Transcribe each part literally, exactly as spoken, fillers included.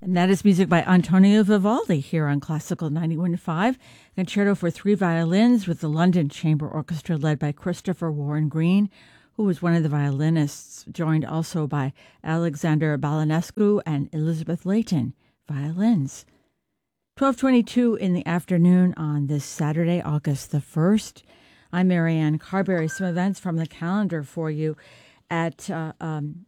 And that is music by Antonio Vivaldi here on Classical ninety-one point five. Concerto for three violins with the London Chamber Orchestra led by Christopher Warren Green, who was one of the violinists, joined also by Alexander Balanescu and Elizabeth Layton, violins. twelve twenty-two in the afternoon on this Saturday, August the first. I'm Marianne Carberry. Some events from the calendar for you at uh, um,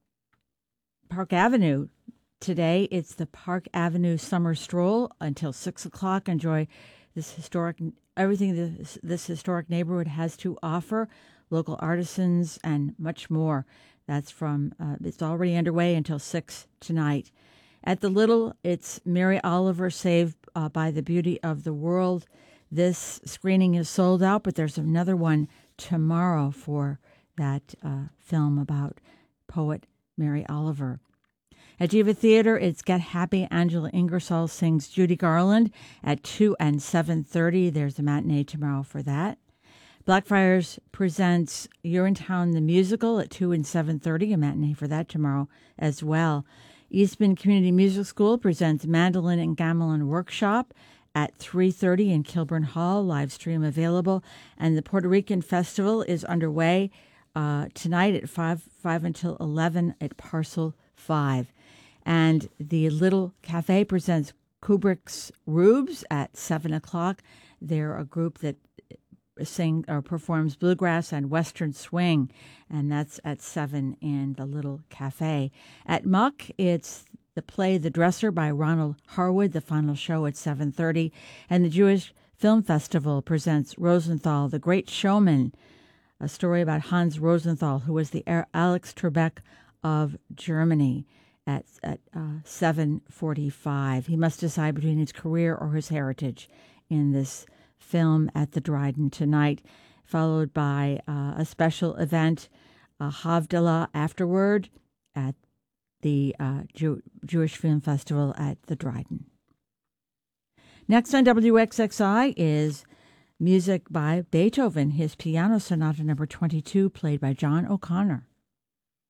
Park Avenue. Today, it's the Park Avenue Summer Stroll until six o'clock. Enjoy this historic, everything this, this historic neighborhood has to offer, local artisans, and much more. That's from, uh, it's already underway until six tonight. At the Little, it's Mary Oliver, Saved uh, by the Beauty of the World. This screening is sold out, but there's another one tomorrow for that uh, film about poet Mary Oliver. At Jiva Theater, it's Get Happy. Angela Ingersoll sings Judy Garland at two and seven thirty. There's a matinee tomorrow for that. Blackfriars presents Urinetown the Musical at two and seven thirty, a matinee for that tomorrow as well. Eastman Community Music School presents Mandolin and Gamelan Workshop at three thirty in Kilburn Hall, live stream available. And the Puerto Rican Festival is underway uh, tonight at five, five until eleven at Parcel five. And the Little Cafe presents Kubrick's Rubes at seven o'clock. They're a group that sing or performs bluegrass and western swing, and that's at seven in the Little Cafe. At Muck, it's the play The Dresser by Ronald Harwood, the final show at seven thirty. And the Jewish Film Festival presents Rosenthal, the Great Showman, a story about Hans Rosenthal, who was the Alex Trebek of Germany, at at uh, seven forty-five. He must decide between his career or his heritage in this film at the Dryden tonight, followed by uh, a special event, uh, Havdalah afterward at the uh, Jew- Jewish Film Festival at the Dryden. Next on W X X I is music by Beethoven, his Piano Sonata number twenty-two, played by John O'Connor.